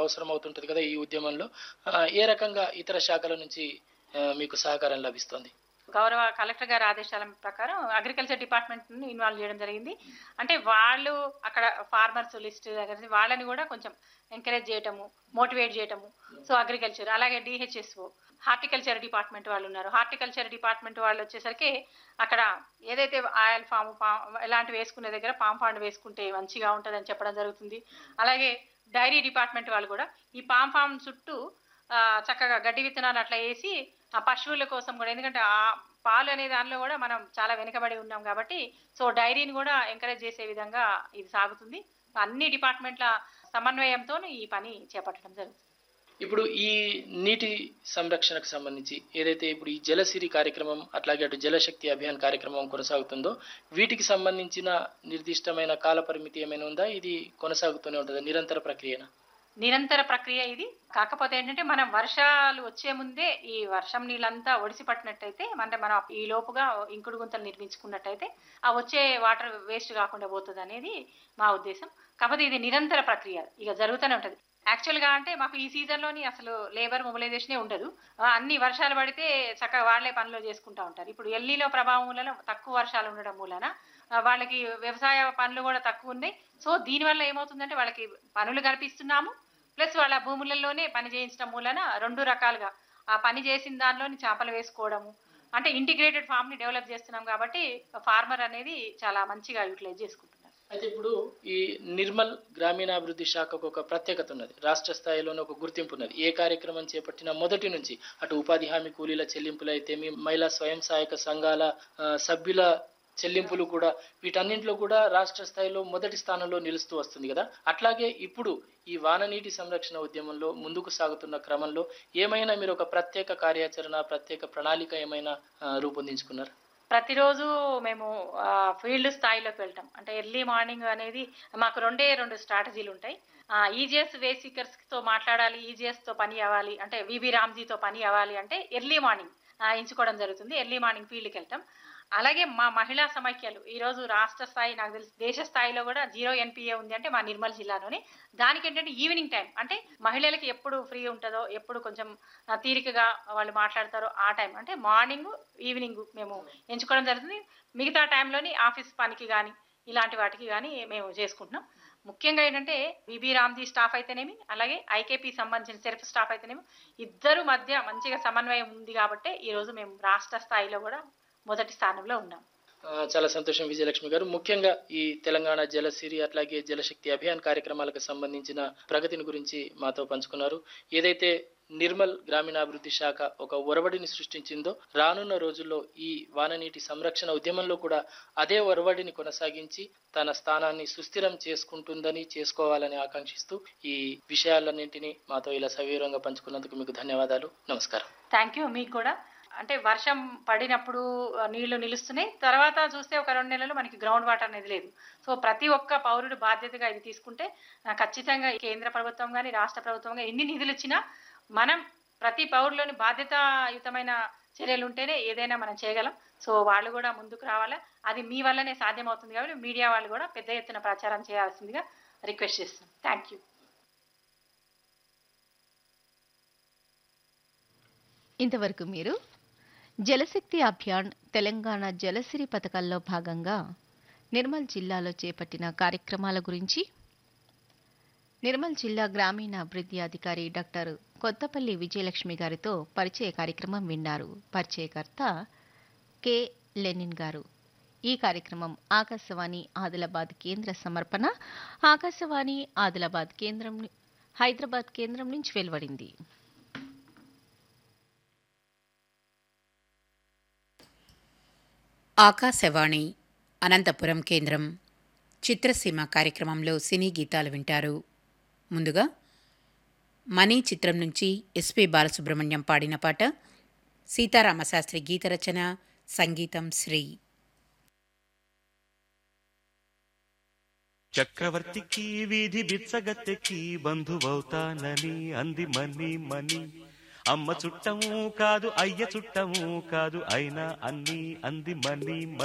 అవసరం అవుతుంటది కదా ఈ ఉద్యమంలో. ఏ రకంగా ఇతర శాఖల నుంచి మీకు సహకారం లభిస్తుంది? గౌరవ కలెక్టర్ గారి ఆదేశాల ప్రకారం అగ్రికల్చర్ డిపార్ట్మెంట్‌ని ఇన్వాల్వ్ చేయడం జరిగింది. అంటే వాళ్ళు అక్కడ ఫార్మర్స్ లిస్ట్ దగ్గర వాళ్ళని కూడా కొంచెం ఎంకరేజ్ చేయటము, మోటివేట్ చేయటము. సో, అగ్రికల్చర్ అలాగే డీహెచ్ఎస్ఓ, హార్టికల్చర్ డిపార్ట్మెంట్ వాళ్ళున్నారు. హార్టికల్చర్ డిపార్ట్మెంట్ వాళ్ళొచ్చేసరికి అక్కడ ఏదైతే ఆయిల్ ఫామ్ ఇలాంటివి వేసుకునే దగ్గర పామ్ ఫాండ్ వేసుకుంటే మంచిగా ఉంటదని చెప్పడం జరుగుతుంది. అలాగే డైరీ డిపార్ట్మెంట్ వాళ్ళు కూడా ఈ పామ్ ఫామ్ చుట్టూ చక్కగా గడ్డి విత్తనాలు అట్లా వేసి ఆ పశువుల కోసం కూడా, ఎందుకంటే ఆ పాలు అనే దానిలో కూడా మనం చాలా వెనుకబడి ఉన్నాం కాబట్టి సో డైరీని కూడా ఎంకరేజ్ చేసే విధంగా ఇది సాగుతుంది. అన్ని డిపార్ట్మెంట్ల సమన్వయంతో ఈ పని చేపట్టడం జరుగుతుంది. ఇప్పుడు ఈ నీటి సంరక్షణకు సంబంధించి ఏదైతే ఇప్పుడు ఈ జలసిరి కార్యక్రమం అట్లాగే అటు జలశక్తి అభియాన్ కార్యక్రమం కొనసాగుతుందో వీటికి సంబంధించిన నిర్దిష్టమైన కాల పరిమితి ఏమైనా ఉందా? ఇది కొనసాగుతూనే ఉంటుందా? నిరంతర ప్రక్రియనా? నిరంతర ప్రక్రియ ఇది. కాకపోతే ఏంటంటే మనం వర్షాలు వచ్చే ముందే ఈ వర్షం నీళ్ళంతా ఒడిసి పట్టినట్టయితే, అంటే మనం ఈ లోపుగా ఇంకుడు గుంతలు నిర్మించుకున్నట్టయితే ఆ వచ్చే వాటర్ వేస్ట్ కాకుండా పోతుంది అనేది మా ఉద్దేశం. కాకపోతే ఇది నిరంతర ప్రక్రియ ఇక జరుగుతూనే ఉంటుంది. యాక్చువల్గా అంటే మాకు ఈ సీజన్లోని అసలు లేబర్ మొబిలైజేషనే ఉండదు. అన్ని వర్షాలు పడితే చక్కగా వాళ్లే పనులు చేసుకుంటూ ఉంటారు. ఇప్పుడు ఎల్లీలో ప్రభావం మూలన తక్కువ వర్షాలు ఉండడం మూలన వాళ్ళకి వ్యవసాయ పనులు కూడా తక్కువ ఉన్నాయి. సో దీనివల్ల ఏమవుతుందంటే వాళ్ళకి పనులు కల్పిస్తున్నాము, ప్లస్ వాళ్ళ భూములలోనే పని చేయించడం మూలన రెండు రకాలుగా ఆ పని చేసిన దానిలోని చేపలు వేసుకోవడము, అంటే ఇంటిగ్రేటెడ్ ఫామ్ ని డెవలప్ చేస్తున్నాం కాబట్టి ఫార్మర్ అనేది చాలా మంచిగా యూటిలైజ్ చేసుకుంటున్నారు. అయితే ఇప్పుడు ఈ నిర్మల్ గ్రామీణాభివృద్ధి శాఖకు ఒక ప్రత్యేకత ఉన్నది, రాష్ట్ర స్థాయిలోనే ఒక గుర్తింపు ఉన్నది. ఏ కార్యక్రమం చేపట్టినా మొదటి నుంచి అటు ఉపాధి హామీ కూలీల చెల్లింపులు అయితే మహిళా స్వయం సహాయక సంఘాల సభ్యుల చెల్లింపులు కూడా వీటన్నింటిలో కూడా రాష్ట్ర స్థాయిలో మొదటి స్థానంలో నిలుస్తూ వస్తుంది కదా. అట్లాగే ఇప్పుడు ఈ వాననీటి సంరక్షణ ఉద్యమంలో ముందుకు సాగుతున్న క్రమంలో ఏమైనా మీరు ఒక ప్రత్యేక కార్యాచరణ, ప్రత్యేక ప్రణాళిక ఏమైనా రూపొందించుకున్నారు? ప్రతిరోజు మేము ఫీల్డ్ స్థాయిలోకి వెళ్తాం. అంటే ఎర్లీ మార్నింగ్ అనేది మాకు రెండు స్ట్రాటజీలు ఉంటాయి. ఈజీఎస్ వేసికర్స్ తో మాట్లాడాలి, ఈజీఎస్ తో పని అవ్వాలి, అంటే విబి రామ్జీతో పని అవ్వాలి అంటే ఎర్లీ మార్నింగ్ ఎంచుకోవడం జరుగుతుంది. ఎర్లీ మార్నింగ్ ఫీల్డ్కి వెళ్తాం. అలాగే మా మహిళా సమైక్యాలు ఈరోజు రాష్ట్ర స్థాయి, నాకు తెలిసి దేశ స్థాయిలో కూడా 0 NPA ఉంది అంటే మా నిర్మల్ జిల్లాలోనే. దానికి ఏంటంటే ఈవినింగ్ టైం, అంటే మహిళలకి ఎప్పుడు ఫ్రీ ఉంటుందో, ఎప్పుడు కొంచెం తీరికగా వాళ్ళు మాట్లాడతారో ఆ టైం, అంటే మార్నింగ్ ఈవినింగ్ మేము ఎంచుకోవడం జరుగుతుంది. మిగతా టైంలోని ఆఫీస్ పనికి కానీ ఇలాంటి వాటికి కానీ మేము చేసుకుంటున్నాం. ముఖ్యంగా ఏంటంటే విబి రామ్జీ స్టాఫ్ అయితేనేమి, అలాగే ఐకేపీ సంబంధించిన సెల్ఫ్ స్టాఫ్ అయితేనేమి, ఇద్దరు మధ్య మంచిగా సమన్వయం ఉంది కాబట్టి ఈరోజు మేము రాష్ట్ర స్థాయిలో కూడా మొదటి స్థానంలో ఉన్నాం. చాలా సంతోషం విజయలక్ష్మి గారు. ముఖ్యంగా ఈ తెలంగాణ జలసిరి అట్లాగే జలశక్తి అభియాన్ కార్యక్రమాలకు సంబంధించిన ప్రగతిని గురించి మాతో పంచుకున్నారు. ఏదైతే నిర్మల్ గ్రామీణాభివృద్ధి శాఖ ఒక ఒరవడిని సృష్టించిందో రానున్న రోజుల్లో ఈ వాననీటి సంరక్షణ ఉద్యమంలో కూడా అదే ఒరవడిని కొనసాగించి తన స్థానాన్ని సుస్థిరం చేసుకుంటుందని, చేసుకోవాలని ఆకాంక్షిస్తూ ఈ విషయాలన్నింటినీ మాతో ఇలా సవివరంగా పంచుకున్నందుకు మీకు ధన్యవాదాలు. నమస్కారం. Thank you. మీకు కూడా. అంటే వర్షం పడినప్పుడు నీళ్లు నిలుస్తున్నాయి, తర్వాత చూస్తే ఒక 2 నెలలు మనకి గ్రౌండ్ వాటర్ అనేది లేదు. సో ప్రతి ఒక్క పౌరుడు బాధ్యతగా ఇది తీసుకుంటే ఖచ్చితంగా కేంద్ర ప్రభుత్వం కానీ రాష్ట్ర ప్రభుత్వం కానీ ఎన్ని నిధులు ఇచ్చినా మనం ప్రతి పౌరులోని బాధ్యతాయుతమైన చర్యలు ఉంటేనే ఏదైనా మనం చేయగలం. సో వాళ్ళు కూడా ముందుకు రావాలా, అది మీ వల్లనే సాధ్యమవుతుంది కాబట్టి మీడియా వాళ్ళు కూడా పెద్ద ఎత్తున ప్రచారం చేయాల్సిందిగా రిక్వెస్ట్ చేస్తున్నాం. Thank you. ఇంతవరకు మీరు జలశక్తి అభియాన్ తెలంగాణ జలసిరి పథకాల్లో భాగంగా నిర్మల్ జిల్లాలో చేపట్టిన కార్యక్రమాల గురించి నిర్మల్ జిల్లా గ్రామీణాభివృద్ధి అధికారి డాక్టర్ కొత్తపల్లి విజయలక్ష్మి గారితో పరిచయ కార్యక్రమం విన్నారు. పరిచయకర్త కె లెనిన్ గారు. ఈ కార్యక్రమం ఆకాశవాణి ఆదిలాబాద్ కేంద్ర సమర్పణ. ఆకాశవాణి ఆదిలాబాద్ కేంద్రం హైదరాబాద్ కేంద్రం నుంచి వెలువడింది. ఆకాశవాణి అనంతపురం కేంద్రం చిత్రసీమ కార్యక్రమంలో సినీ గీతాలు వింటారు. ముందుగా మనీ చిత్రం నుంచి ఎస్పి బాలసుబ్రహ్మణ్యం పాడిన పాట, సీతారామశాస్త్రి గీతరచన, సంగీతం శ్రీ. చక్రవర్తికి వీధి బిచ్చగత్తెకి బంధువవుతానని అంది మని మని. అమ్మ చుట్టము కాదు, అయ్య చుట్టము కాదు, అయినా అన్ని అంది మని మని.